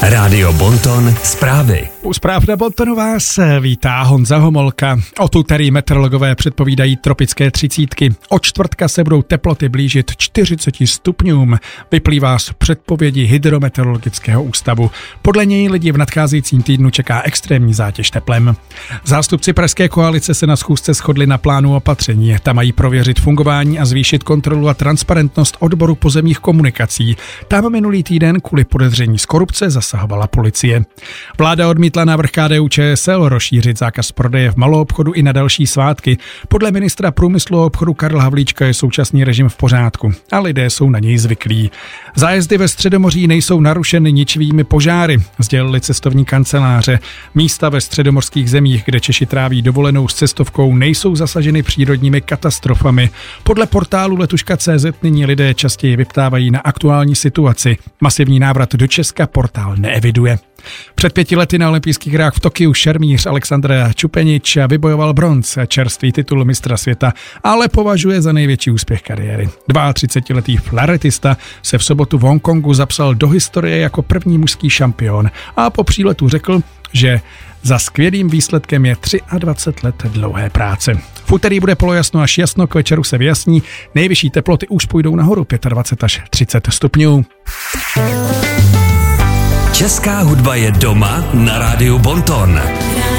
Rádio Bonton zprávy. U zpráv na Bontonu vás vítá Honza Homolka. Od úterý meteorologové předpovídají tropické 30. Od čtvrtka se budou teploty blížit 40 stupňům. Vyplývá z předpovědi Hydrometeorologického ústavu. Podle něj lidi v nadcházejícím týdnu čeká extrémní zátěž teplem. Zástupci pražské koalice se na schůzce shodli na plánu opatření. Ta mají prověřit fungování a zvýšit kontrolu a transparentnost odboru pozemních komunikací. Tam minulý týden kvůli podezření z korupce zasahovala policie. Vláda odmítla návrh KDU-ČSL rozšířit zákaz prodeje v maloobchodu i na další svátky. Podle ministra průmyslu a obchodu Karla Havlíčka je současný režim v pořádku a lidé jsou na něj zvyklí. Zájezdy ve Středomoří nejsou narušeny ničivými požáry, sdělili cestovní kanceláře. Místa ve středomorských zemích, kde Češi tráví dovolenou s cestovkou, nejsou zasaženy přírodními katastrofami. Podle portálu Letuška.cz nyní lidé častěji vyptávají na aktuální situaci. Masivní návrat do Česka portál neeviduje. Před 5 lety na olympijských hrách v Tokiu šermíř Aleksandr Čupenič vybojoval bronz, čerstvý titul mistra světa, ale považuje za největší úspěch kariéry. 32letý flaretista se v sobotu v Hongkongu zapsal do historie jako první mužský šampion a po příletu řekl, že za skvělým výsledkem je 23 let dlouhé práce. V úterý bude polojasno až jasno, k večeru se vyjasní, nejvyšší teploty už půjdou nahoru 25 až 30 stupňů. Česká hudba je doma na Rádiu Bonton.